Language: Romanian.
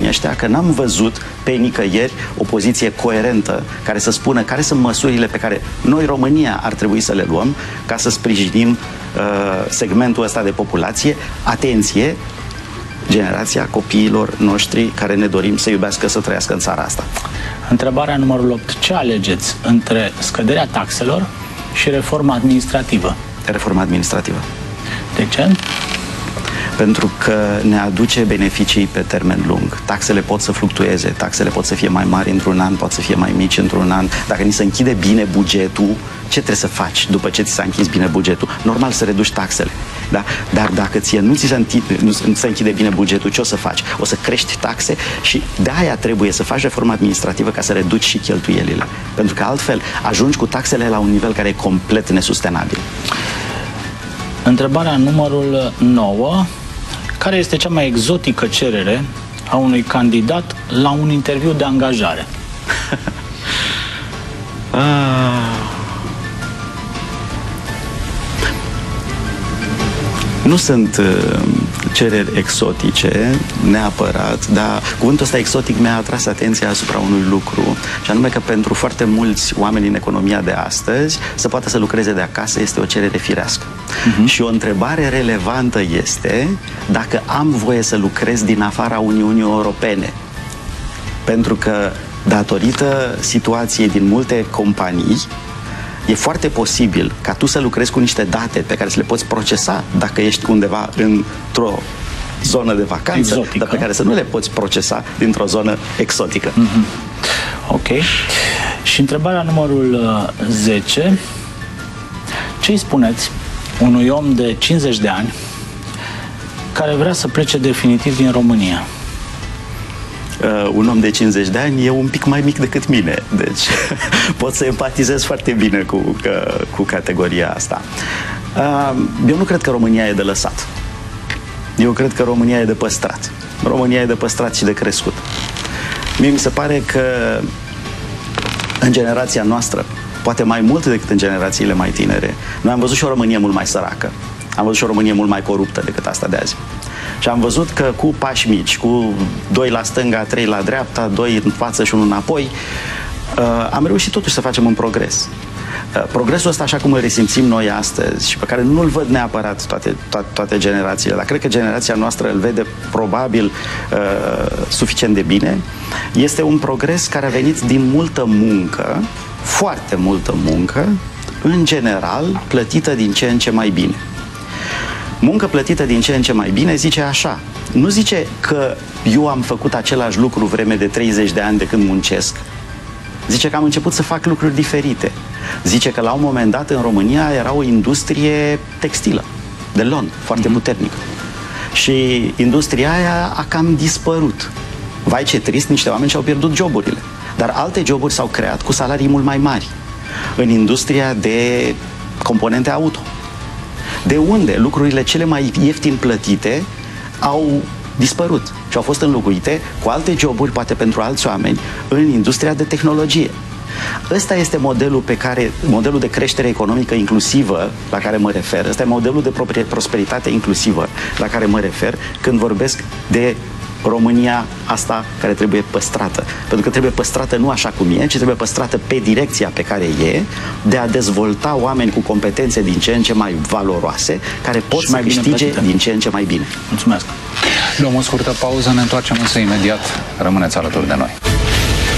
ăștia că n-am văzut pe nicăieri o poziție coerentă care să spună care sunt măsurile pe care noi, România, ar trebui să le luăm ca să sprijinim segmentul ăsta de populație. Atenție, generația copiilor noștri care ne dorim să iubească, să trăiască în țara asta. Întrebarea numărul 8. Ce alegeți între scăderea taxelor și reforma administrativă? Reforma administrativă. De ce? Pentru că ne aduce beneficii pe termen lung. Taxele pot să fluctueze, taxele pot să fie mai mari într-un an, pot să fie mai mici într-un an. Dacă ni se închide bine bugetul, ce trebuie să faci după ce ți s-a închis bine bugetul? Normal să reduci taxele. Da? Dar dacă ție nu ți se închide bine bugetul, ce o să faci? O să crești taxe și de-aia trebuie să faci reforma administrativă ca să reduci și cheltuielile. Pentru că altfel ajungi cu taxele la un nivel care e complet nesustenabil. Întrebarea numărul 9. Care este cea mai exotică cerere a unui candidat la un interviu de angajare? Nu sunt cereri exotice neapărat, dar cuvântul ăsta exotic mi-a atras atenția asupra unui lucru, și anume că pentru foarte mulți oameni în economia de astăzi să poată să lucreze de acasă este o cerere firească. Și o întrebare relevantă este dacă am voie să lucrez din afara Uniunii Europene. Pentru că datorită situației din multe companii e foarte posibil ca tu să lucrezi cu niște date pe care să le poți procesa dacă ești undeva într-o zonă de vacanță, exotică, dar pe care să nu le poți procesa dintr-o zonă exotică. Ok. Și întrebarea numărul 10. Ce îi spuneți unui om de 50 de ani care vrea să plece definitiv din România? Un om de 50 de ani e un pic mai mic decât mine, deci pot să empatizez foarte bine cu categoria asta. Eu nu cred că România e de lăsat. Eu cred că România e de păstrat. România e de păstrat și de crescut. Mie mi se pare că în generația noastră, poate mai mult decât în generațiile mai tinere, noi am văzut și o Românie mult mai săracă. Am văzut și o Românie mult mai coruptă decât asta de azi. Și am văzut că cu pași mici, cu 2 la stânga, 3 la dreapta, 2 în față și 1 înapoi, am reușit totuși să facem un progres. Progresul ăsta, așa cum îl resimțim noi astăzi și pe care nu-l văd neapărat toate generațiile, dar cred că generația noastră îl vede probabil suficient de bine, este un progres care a venit din multă muncă, foarte multă muncă, în general plătită din ce în ce mai bine. Muncă plătită din ce în ce mai bine zice așa, nu zice că eu am făcut același lucru vreme de 30 de ani de când muncesc. Zice că am început să fac lucruri diferite. Zice că la un moment dat în România era o industrie textilă, de lon, foarte puternică. Și industria aia a cam dispărut. Vai ce trist, niște oameni și-au pierdut joburile. Dar alte joburi s-au creat cu salarii mult mai mari. În industria de componente auto. De unde lucrurile cele mai ieftin plătite au dispărut și au fost înlocuite cu alte joburi, poate pentru alți oameni, în industria de tehnologie. Ăsta este modelul de creștere economică inclusivă la care mă refer. Ăsta e modelul de prosperitate inclusivă la care mă refer când vorbesc de România asta care trebuie păstrată. Pentru că trebuie păstrată nu așa cum e, ci trebuie păstrată pe direcția pe care e, de a dezvolta oameni cu competențe din ce în ce mai valoroase, care pot să câștige din ce în ce mai bine. Mulțumesc! Luăm o scurtă pauză, ne întoarcem însă imediat. Rămâneți alături de noi.